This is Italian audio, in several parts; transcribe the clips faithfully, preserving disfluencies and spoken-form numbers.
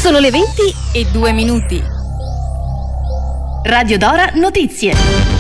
Sono le venti e due minuti. Radio Dora Notizie.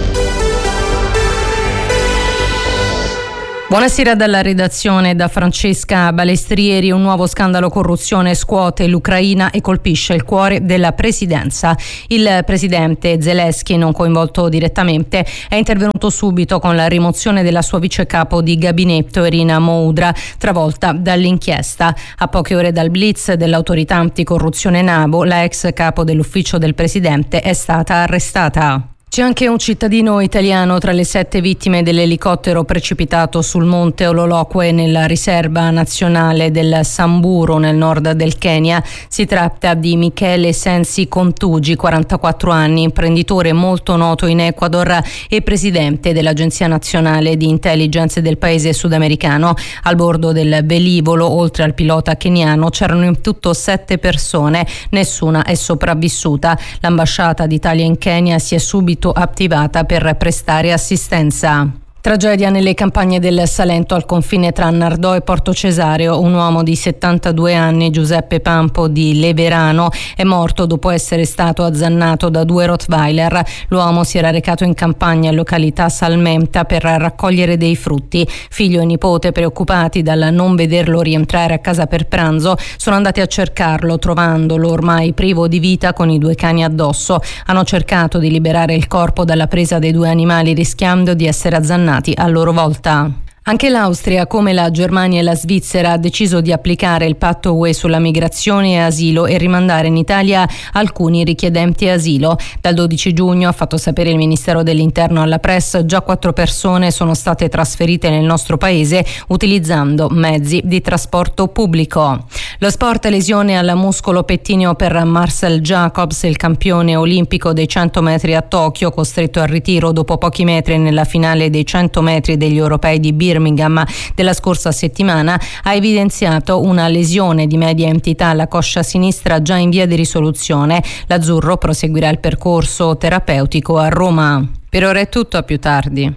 Buonasera dalla redazione, da Francesca Balestrieri. Un nuovo scandalo corruzione scuote l'Ucraina e colpisce il cuore della presidenza. Il presidente Zelensky, non coinvolto direttamente, è intervenuto subito con la rimozione della sua vice capo di gabinetto Irina Moudra, travolta dall'inchiesta. A poche ore dal blitz dell'autorità anticorruzione NABU, la ex capo dell'ufficio del presidente è stata arrestata. C'è anche un cittadino italiano tra le sette vittime dell'elicottero precipitato sul monte Ololokwe nella riserva nazionale del Samburu nel nord del Kenya. Si tratta di Michele Sensi Contugi, quarantaquattro anni, imprenditore molto noto in Ecuador e presidente dell'Agenzia Nazionale di Intelligence del paese sudamericano. Al bordo del velivolo, oltre al pilota keniano, c'erano in tutto sette persone, nessuna è sopravvissuta. L'ambasciata d'Italia in Kenya si è subito attivata per prestare assistenza. Tragedia nelle campagne del Salento al confine tra Nardò e Porto Cesareo. Un uomo di settantadue anni, Giuseppe Pampo di Leverano, è morto dopo essere stato azzannato da due Rottweiler. L'uomo si era recato in campagna in località Salmenta per raccogliere dei frutti. Figlio e nipote, preoccupati dal non vederlo rientrare a casa per pranzo, sono andati a cercarlo, trovandolo ormai privo di vita con i due cani addosso. Hanno cercato di liberare il corpo dalla presa dei due animali, rischiando di essere azzannati a loro volta. Anche l'Austria, come la Germania e la Svizzera, ha deciso di applicare il patto U E sulla migrazione e asilo e rimandare in Italia alcuni richiedenti asilo. Dal dodici giugno, ha fatto sapere il Ministero dell'Interno alla Press, già quattro persone sono state trasferite nel nostro paese utilizzando mezzi di trasporto pubblico. Lo sport: lesione al muscolo pettineo per Marcel Jacobs, il campione olimpico dei cento metri a Tokyo, costretto al ritiro dopo pochi metri nella finale dei cento metri degli europei di Birmingham della scorsa settimana. Ha evidenziato una lesione di media entità alla coscia sinistra già in via di risoluzione. L'azzurro proseguirà il percorso terapeutico a Roma. Per ora è tutto, a più tardi.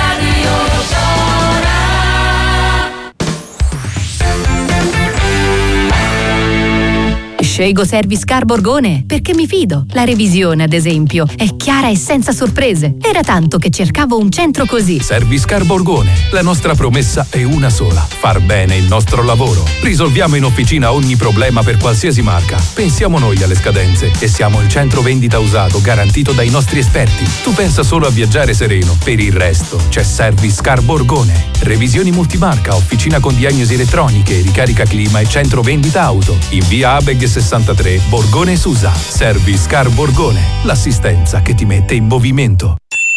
Scelgo Service Car Borgone perché mi fido. La revisione, ad esempio, è chiara e senza sorprese. Era tanto che cercavo un centro così. Service Car Borgone. La nostra promessa è una sola: far bene il nostro lavoro. Risolviamo in officina ogni problema per qualsiasi marca. Pensiamo noi alle scadenze e siamo il centro vendita usato garantito dai nostri esperti. Tu pensa solo a viaggiare sereno. Per il resto c'è Service Car Borgone. Revisioni multimarca, officina con diagnosi elettroniche, ricarica clima e centro vendita auto. In via Abeg sessantatré, Borgone Susa. Service Car Borgone, l'assistenza che ti mette in movimento.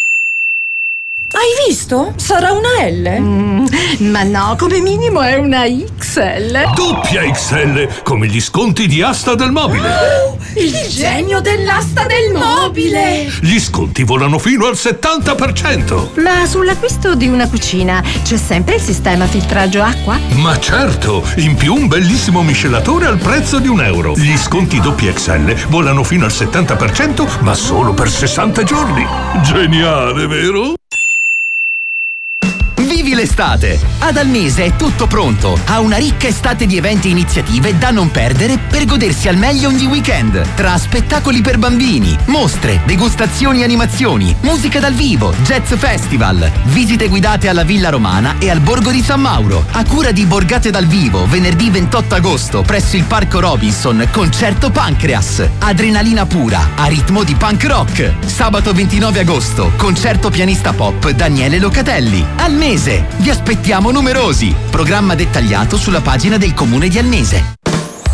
Hai visto? Sarà una L? Mm, ma no, come minimo è una X L. Doppia X L, come gli sconti di Asta del Mobile. Oh, il genio dell'asta del mobile! Gli sconti volano fino al settanta per cento. Ma sull'acquisto di una cucina c'è sempre il sistema filtraggio acqua? Ma certo, in più un bellissimo miscelatore al prezzo di un euro. Gli sconti doppia X L volano fino al settanta per cento, ma solo per sessanta giorni. Geniale, vero? Vivi l'estate! Ad Almese è tutto pronto. Ha una ricca estate di eventi e iniziative da non perdere per godersi al meglio ogni weekend. Tra spettacoli per bambini, mostre, degustazioni e animazioni, musica dal vivo, jazz festival, visite guidate alla Villa Romana e al Borgo di San Mauro. A cura di Borgate dal Vivo, venerdì ventotto agosto presso il Parco Robinson, concerto Pancreas. Adrenalina pura, a ritmo di punk rock. Sabato ventinove agosto, concerto pianista pop Daniele Locatelli. Almese, vi aspettiamo numerosi. Programma dettagliato sulla pagina del Comune di Almese.